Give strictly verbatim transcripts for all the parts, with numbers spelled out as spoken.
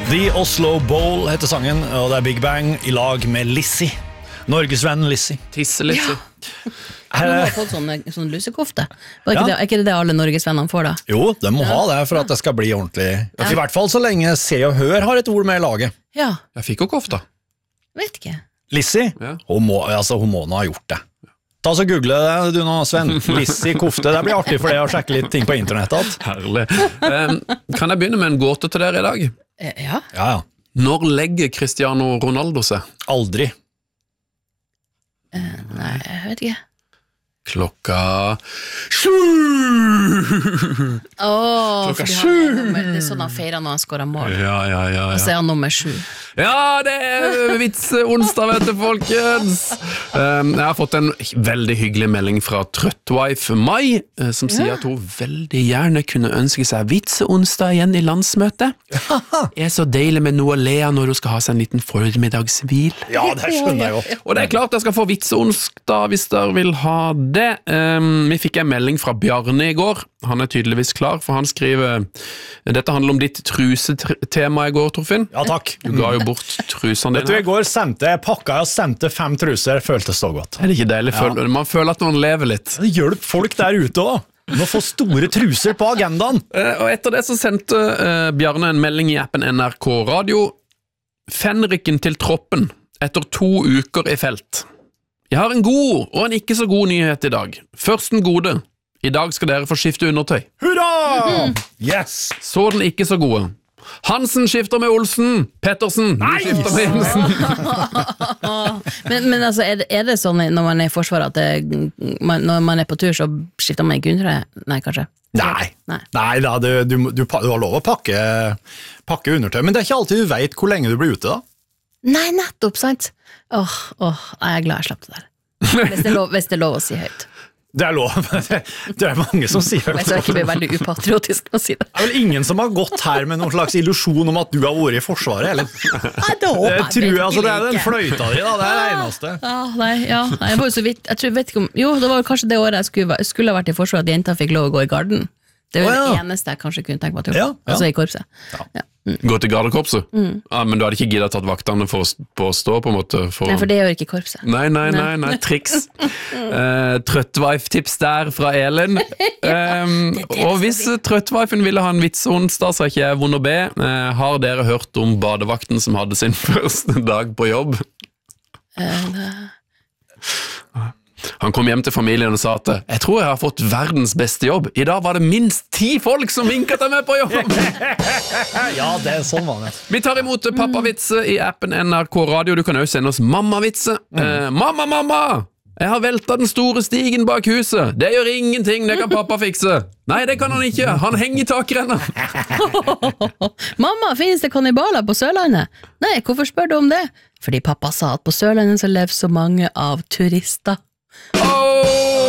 The Oslo Bowl heter sangen, og det er Big Bang I lag med Lizzie. Norgesvenn Lizzie. Tisse-Lizzie. Ja. Nå har fått sånn, sånn lusekofte. Er ikke, ja. det, er ikke det det alle Norgesvennene får da? Jo, de må ja. ha det for at det skal bli ordentlig. Ja. I hvert fall så lenge Se og Hør har et ord med I laget. Ja. Jeg fikk jo kofta. Vet ikke. Lizzie, ja. hun, må, altså, hun må nå ha gjort det. Ta så google det, du nå, Sven. Lizzie kofte, det blir artig for deg å sjekke litt ting på internettet. Herlig. Um, kan jeg begynne med en gåte til dere I dag? Ja. Ja, ja. Når legger Cristiano Ronaldo seg? Aldri. Uh, nei, jeg vet ikke. Klokka sju! Åh, Klokka sju! Det er sånn han feirer når han skårer mål. Ja, ja, ja, ja. Og så er han nummer sju. Ja, det er vits onsdag, vet du, folkens! Um, jeg har fått en veldig hyggelig melding fra Trøttwife Mai, uh, som sier ja. at hun veldig gjerne kunne ønske seg vitse-onsdag igjen I landsmøtet. Det er så deilig med noe å le av når hun skal ha seg en liten formiddagsvil. Ja, det skjønner jeg jo. Og det er klart jeg skal få vitse-onsdag hvis dere vil ha det. Um, vi fikk en melding fra Bjarne I går. Han er tydeligvis klar, for han skriver dette handler om ditt trusetema I går, Torfinn. Ja, takk. Du ga jo bort trusene dine. Vet du, I går sendte jeg pakka og sendte fem truser, føltes så godt. Er det ikke deilig? Ja. Man føler at man lever litt. Det hjelper folk der ute også. Man får store truser på agendaen. Uh, og etter det så sendte uh, Bjarne en melding I appen N R K Radio. Fenriken til troppen etter to uker I felt. Jeg har en god og en ikke så god nyhet I dag. Først den gode. I dag skal dere få skifte undertøy. Hurra! Yes! Så den ikke så gode. Hansen skifter med Olsen. Pettersen skifter med Jensen. men, men altså, er det, er det sånn når man er I forsvaret at det, man, når man er på tur så skifter man ikke undertøy? Nei, kanskje? Nei, Nei. Nei da, du, du, du, du har lov å pakke, pakke undertøy, men det er ikke alltid du vet hvor lenge du blir ute da. Nei, nettopp, sant? Åh, åh, jeg er glad jeg slapp det der. Hvis det er lov, hvis det er lov å si høyt. Det er lov, det er mange som sier det. Jeg tror ikke det blir veldig upatriotisk å si det. Det er vel ingen som har gått her med noen slags illusjon om at du har vært I forsvaret, eller? Nei, det håper jeg, jeg tror, altså, det er den fløyta di da, det er det eneste. Ja, nei, ja, jeg var jo så vidt, jeg tror, vet ikke om, jo, det var kanskje det året jeg skulle, skulle ha vært I forsvaret at jenta fikk lov å gå I garden. Det er jo oh, ja. det eneste jeg kanskje kunne tenke meg til å gjøre, ja, ja. altså I korpset. Ja. Ja. Mm. Gå til gardekorpset? Mm. Ja, men du hadde ikke giddet tatt vaktene for å, på å stå på en måte? For... Nei, for det gjør ikke korpset. Nei, nei, nei, nei triks. uh, Trøttwife-tips der fra Elin. Um, og hvis Trøttwifen ville ha en vitsonsdag, så er ikke jeg vond å be. Uh, har dere hørt om badevakten som hadde sin første dag på jobb? Uh, Han kom hjem til familien og sa at jeg tror jeg har fått verdens beste jobb. I dag var det minst ti folk som vinket deg med på jobb. Ja, det er sånn man er. Vi tar imot pappavitse I appen N R K Radio. Du kan også sende oss mammavitse. Mm. Eh, mamma, mamma! Jeg har veltet den store stigen bak huset. Det gjør ingenting, det kan pappa fikse. Nei, det kan han ikke. Han henger I takrenna. Mamma, finnes det kannibaler på Sørlandet? Nei, hvorfor spør du om det? Fordi pappa sa at på Sørlandet så lever så mange av turister. Oh!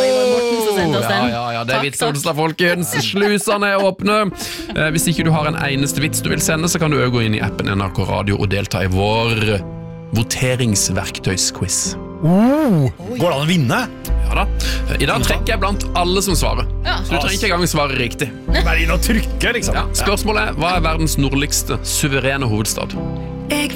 Ja, ja, ja, det er vitsonsdag, folkens. Slusene er åpne. eh, Hvis ikke du har en eneste vits du vil sende, så kan du også gå inn I appen N R K Radio og delta I vår voteringsverktøysquiz. oh, Går det an å vinne? Ja da. I dag trekker jeg blant alle som svarer, ja. Så du trenger ikke engang svare riktig. Bare inn og trykke, liksom. Ja, spørsmålet er, hva er verdens nordligste suverene hovedstad?